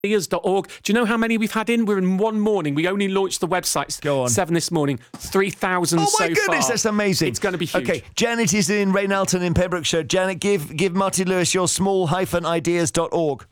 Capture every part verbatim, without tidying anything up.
ideas dot org. Do you know how many we've had in? We're in one morning. We only launched the website Go on. seven this morning. three thousand so Oh far. my goodness, that's amazing. It's going to be huge. Okay, Janet is in Raynalton in Pembrokeshire. Janet, give give Martin Lewis your small ideas dot org.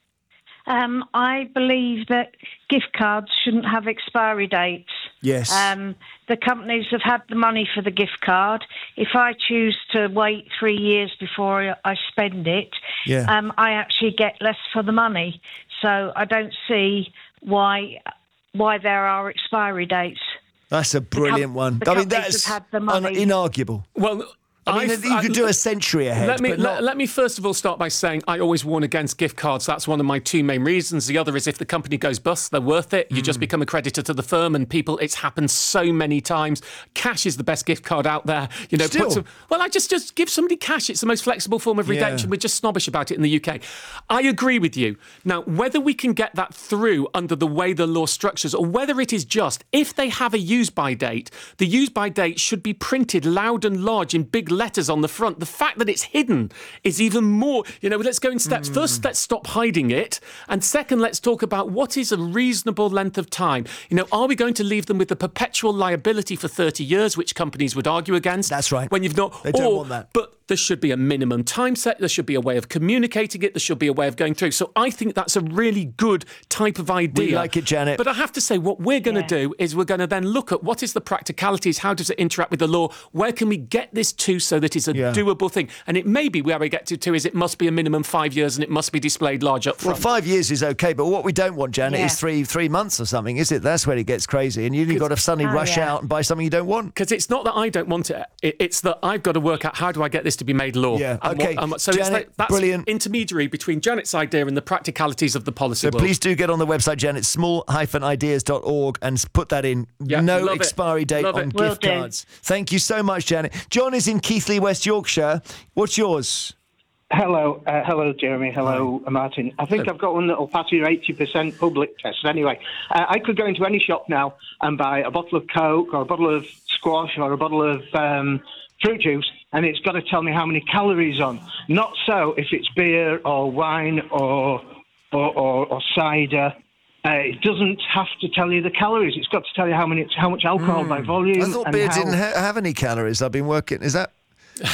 Um, I believe that gift cards shouldn't have expiry dates. Yes. Um, the companies have had the money for the gift card. If I choose to wait three years before I spend it, Yeah. um, I actually get less for the money. So I don't see why why there are expiry dates. That's a brilliant com- one. the I mean, companies that's have had the un- money. inarguable. Well, I mean, I've- you could I- do a century ahead. Let me but let, not... let me first of all start by saying I always warn against gift cards. That's one of my two main reasons. The other is if the company goes bust, they're worth it. You Mm. just become a creditor to the firm, and people. It's happened so many times. Cash is the best gift card out there. You know, Still? put some, well, I just just give somebody cash. It's the most flexible form of redemption. Yeah. We're just snobbish about it in the U K. I agree with you. Now, whether we can get that through under the way the law structures, or whether it is just if they have a use-by date, the use-by date should be printed loud and large in big letters on the front. The fact that it's hidden is even more, you know, let's go in steps. Mm. First, let's stop hiding it. And second, let's talk about what is a reasonable length of time. You know, are we going to leave them with the perpetual liability for thirty years, which companies would argue against? That's right. When you've not... They don't or, want that. But there should be a minimum time set. There should be a way of communicating it. There should be a way of going through. So I think that's a really good type of idea. We like it, Janet. But I have to say, what we're going to Yeah. do is we're going to then look at what is the practicalities, how does it interact with the law, where can we get this to so that it's a Yeah. doable thing. And it may be where we get to, to is it must be a minimum five years and it must be displayed large up Well, front. five years is okay, but what we don't want, Janet, Yeah. is three three months or something, is it? That's where it gets crazy, and you've got to suddenly Oh, rush yeah. out and buy something you don't want. Because it's not that I don't want it, it, it's that I've got to work out how do I get this to be made law. Yeah, And okay. what- and what- so it's Janet, like, that's brilliant. intermediary between Janet's idea and the practicalities of the policy So world. please do get on the website, Janet, small ideas dot org, and s- put that in. Yeah, no love it. expiry date Love on it. Will gift do. cards. Thank you so much, Janet. John is in Keighley, West Yorkshire. What's yours? Hello, uh, hello, Jeremy. Hello, Martin. I think Hello. I've got one that will pass your eighty percent public test. Anyway, uh, I could go into any shop now and buy a bottle of Coke or a bottle of squash or a bottle of um, fruit juice, and it's got to tell me how many calories on. Not so if it's beer or wine or or, or, or cider. Uh, it doesn't have to tell you the calories. It's got to tell you how many, how much alcohol by volume. I thought and beer how... didn't ha- have any calories. I've been working. Is that...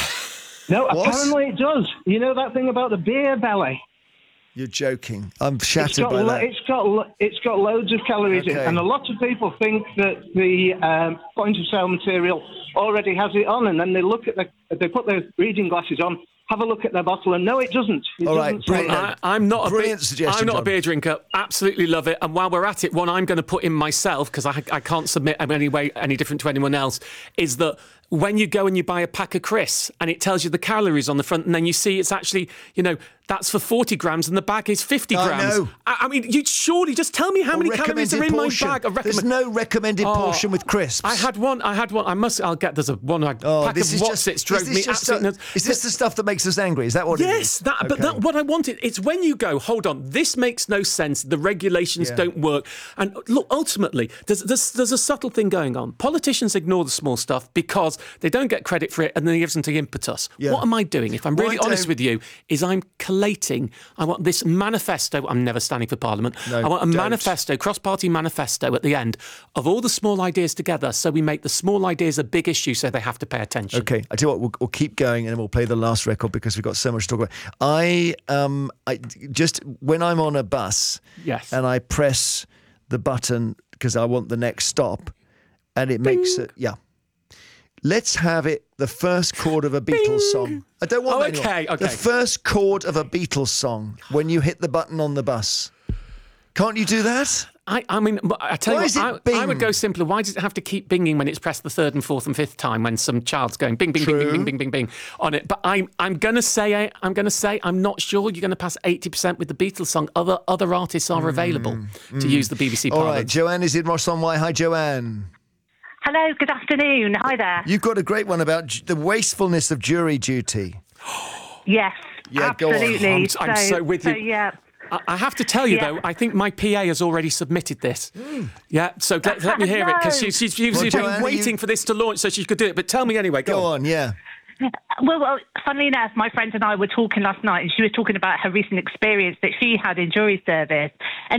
No, What? apparently it does. You know that thing about the beer belly? You're joking. I'm It's shattered got, by lo- that. it's got lo- it's got loads of calories in, Okay. and a lot of people think that the um, point of sale material already has it on, and then they look at the they put their reading glasses on, have a look at their bottle, and no, it doesn't. It All right, doesn't say brilliant. that. I, I'm not a Brilliant beer, suggestion, I'm not John. a beer drinker. Absolutely love it. And while we're at it, one I'm going to put in myself because I, I can't submit in any way any different to anyone else is that when you go and you buy a pack of crisps and it tells you the calories on the front, and then you see it's actually, you know, that's for forty grams and the bag is fifty I grams. know. I, I mean, you'd surely just tell me how A many calories are in recommended my portion. bag. A There's recommend- no recommended Oh, portion with crisps. I had one. I had one. I must. I'll get. There's a one. A Oh, pack this of is what's just. it drove is me this just absolutely stuff- nuts. is this the stuff that makes us angry? Is that what it is? Yes, that, but Okay. that, what I wanted, it's when you go, hold on, this makes no sense, the regulations Yeah. don't work. And look, ultimately, there's, there's, there's a subtle thing going on. Politicians ignore the small stuff because they don't get credit for it and then it gives them the impetus. Yeah. What am I doing? If I'm Why really honest don't- with you, is I'm collating, I want this manifesto, I'm never standing for Parliament, No, I want a don't. manifesto, cross-party manifesto at the end of all the small ideas together so we make the small ideas a big issue so they have to pay attention. Okay, I tell you what, we'll, we'll keep going and then we'll play the last record because we've got so much to talk about. I um, I just when I'm on a bus, Yes. and I press the button because I want the next stop, and it makes it yeah. Let's have it the first chord of a Beatles song. I don't want Oh, that anymore. okay, okay. The first chord of a Beatles song when you hit the button on the bus. Can't you do that? I, I mean, but I tell Why you is what, it I, I would bing? go simpler. Why does it have to keep binging when it's pressed the third and fourth and fifth time when some child's going bing, bing, bing, bing, True. bing, bing, bing, bing on it? But I'm, I'm gonna say, I'm gonna say, I'm not sure you're gonna pass eighty percent with the Beatles song. Other, other artists are available to use the B B C All right, parlance. Joanne is in Ross-on-Wye. Hi, Joanne. Hello, good afternoon. Hi there. You've got a great one about ju- the wastefulness of jury duty. Yes, Yeah, go on. absolutely. I'm- I'm so with you. So, yeah. I, I have to tell you Yeah. though, I think my P A has already submitted this. Yeah, so let, let me hear it because she, she's, she's Well, been Joanne, are waiting you- for this to launch so she could do it. But tell me anyway. Go, Go on. on, yeah. Well, well, funnily enough, my friend and I were talking last night, and she was talking about her recent experience that she had in jury service. And